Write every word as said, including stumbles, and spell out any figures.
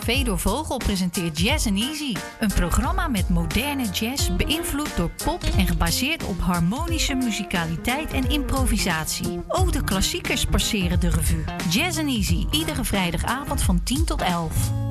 Fedor Vogel presenteert Jazz and Easy. Een programma met moderne jazz, beïnvloed door pop en gebaseerd op harmonische muzikaliteit en improvisatie. Ook de klassiekers passeren de revue. Jazz and Easy, iedere vrijdagavond van tien tot elf.